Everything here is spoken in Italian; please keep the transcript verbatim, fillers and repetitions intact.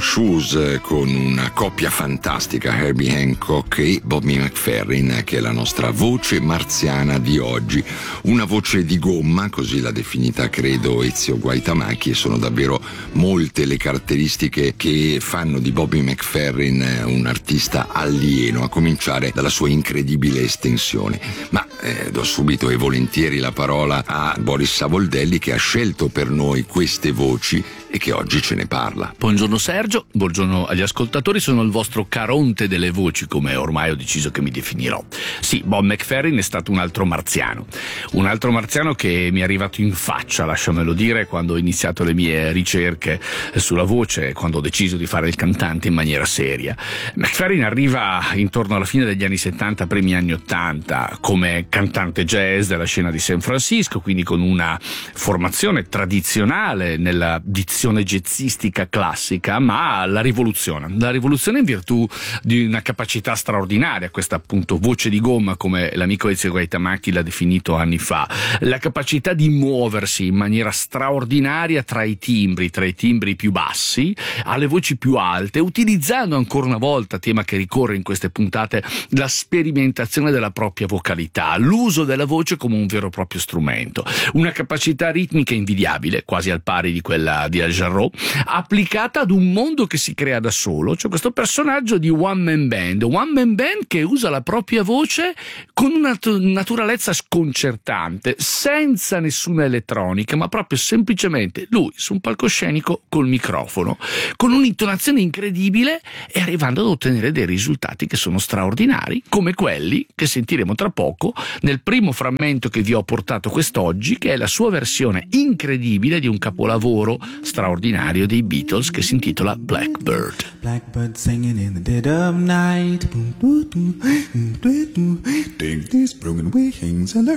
Shoes, con una coppia fantastica, Herbie Hancock e Bobby McFerrin, che è la nostra voce marziana di oggi. Una voce di gomma, così l'ha definita credo Ezio Guaitamacchi, e sono davvero molte le caratteristiche che fanno di Bobby McFerrin un artista alieno, a cominciare dalla sua incredibile estensione. Ma eh, do subito e volentieri la parola a Boris Savoldelli, che ha scelto per noi queste voci e che oggi ce ne parla. Buongiorno Sergio, buongiorno agli ascoltatori, sono il vostro Caronte delle voci, come ormai ho deciso che mi definirò. Sì, Bob McFerrin è stato un altro marziano, un altro marziano che mi è arrivato in faccia, lasciamelo dire, quando ho iniziato le mie ricerche sulla voce, quando ho deciso di fare il cantante in maniera seria. McFerrin arriva intorno alla fine degli anni settanta, primi anni ottanta, come cantante jazz della scena di San Francisco, quindi con una formazione tradizionale nella dizione jazzistica classica, ma la rivoluzione, la rivoluzione in virtù di una capacità straordinaria, questa appunto voce di gomma, come l'amico Ezio Guaitamacchi l'ha definito anni fa, la capacità di muoversi in maniera straordinaria tra i timbri, tra i timbri più bassi alle voci più alte, utilizzando ancora una volta, tema che ricorre in queste puntate, la sperimentazione della propria vocalità, l'uso della voce come un vero e proprio strumento, una capacità ritmica invidiabile, quasi al pari di quella di Al Jarreau, applicata ad un mondo che si crea da solo. C'è questo personaggio di one man band, one man band che usa la propria voce con una naturalezza sconcertante, senza nessuna elettronica, ma proprio semplicemente lui su un palcoscenico col microfono, con un'intonazione incredibile e arrivando ad ottenere dei risultati che sono straordinari, come quelli che sentiremo tra poco nel primo frammento che vi ho portato quest'oggi, che è la sua versione incredibile di un capolavoro straordinario dei Beatles che si intitola Blackbird. Blackbird singing in the dead of night. Take these broken wings and